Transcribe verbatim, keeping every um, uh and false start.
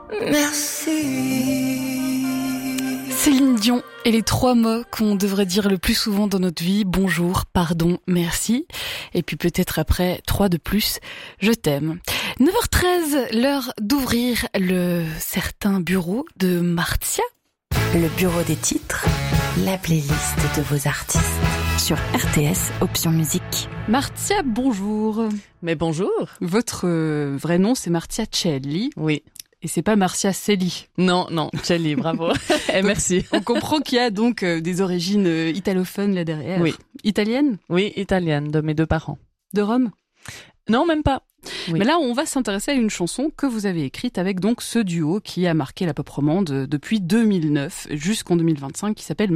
Merci. Céline Dion et les trois mots qu'on devrait dire le plus souvent dans notre vie. Bonjour, pardon, merci. Et puis peut-être après, trois de plus, je t'aime. neuf heures treize, l'heure d'ouvrir le certain bureau de Martia. Le bureau des titres, la playlist de vos artistes. Sur R T S, option musique. Martia, bonjour. Mais bonjour. Votre euh, vrai nom, c'est Martia Celli. Oui. Et c'est pas Marcia Celli. Non, non, Celli, bravo. Et merci. On comprend qu'il y a donc euh, des origines euh, italophones là derrière. Oui. Italienne ? Oui, italienne, de mes deux parents. De Rome ? Non, même pas. Oui. Mais là, on va s'intéresser à une chanson que vous avez écrite avec donc ce duo qui a marqué la pop romande depuis deux mille neuf jusqu'en deux mille vingt-cinq, qui s'appelle